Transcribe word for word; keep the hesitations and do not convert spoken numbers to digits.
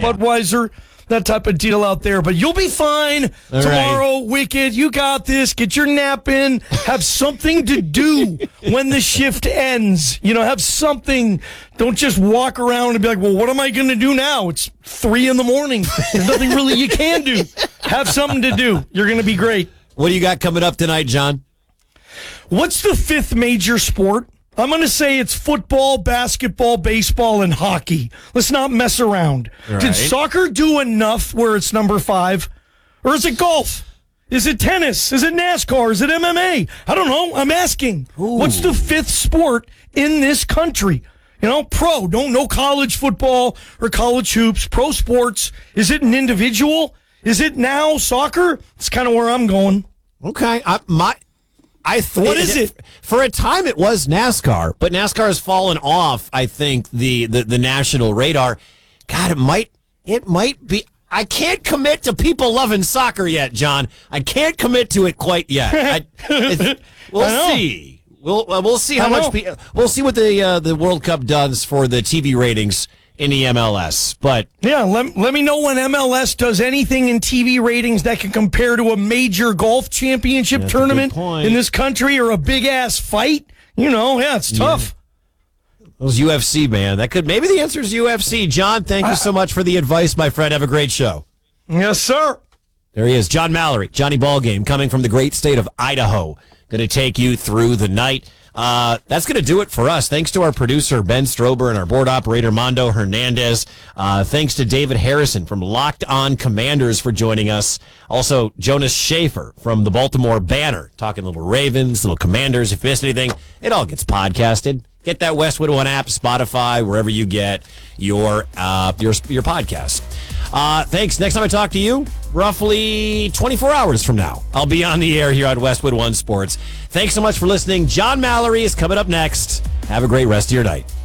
yeah. Budweiser, that type of deal out there. But you'll be fine All tomorrow, right. Wicked. You got this. Get your nap in. Have something to do when the shift ends. You know, have something. Don't just walk around and be like, well, what am I going to do now? It's three in the morning. There's nothing really you can do. Have something to do. You're going to be great. What do you got coming up tonight, John? What's the fifth major sport? I'm going to say it's football, basketball, baseball, and hockey. Let's not mess around. Right. Did soccer do enough where it's number five? Or is it golf? Is it tennis? Is it NASCAR? Is it M M A? I don't know. I'm asking. Ooh. What's the fifth sport in this country? You know, pro. Don't know college football or college hoops. Pro sports. Is it an individual? Is it now soccer? It's kind of where I'm going. Okay. I, my... I th- What is it? For a time, it was NASCAR, but NASCAR has fallen off. I think the, the, the national radar. God, it might it might be. I can't commit to people loving soccer yet, John. I can't commit to it quite yet. I, it's, we'll I see. We'll uh, we'll see how I much. know. Pe- we'll see what the uh, the World Cup does for the T V ratings in the M L S. But Yeah, let, let me know when M L S does anything in T V ratings that can compare to a major golf championship That's a tournament good point. in this country or a big-ass fight. You know, yeah, it's tough. those U F C, man, that could maybe the answer is U F C. John, thank you so much for the advice, my friend. Have a great show. Yes, sir. There he is, John Mallory, Johnny Ballgame, coming from the great state of Idaho. Going to take you through the night. Uh, that's going to do it for us. Thanks to our producer, Ben Strober, and our board operator, Mondo Hernandez. Uh, thanks to David Harrison from Locked On Commanders for joining us. Also, Jonas Schaefer from the Baltimore Banner, talking little Ravens, little Commanders. If you missed anything, it all gets podcasted. Get that Westwood One app, Spotify, wherever you get your uh, your your podcast. Uh, thanks. Next time I talk to you, roughly twenty-four hours from now, I'll be on the air here on Westwood One Sports. Thanks so much for listening. John Mallory is coming up next. Have a great rest of your night.